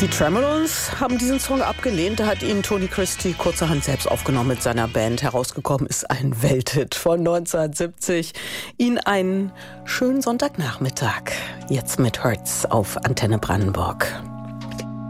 Die Tremolons haben diesen Song abgelehnt. Da hat ihn Tony Christie kurzerhand selbst aufgenommen mit seiner Band. Herausgekommen ist ein Welthit von 1970. Ihnen einen schönen Sonntagnachmittag. Jetzt mit Hertz auf Antenne Brandenburg.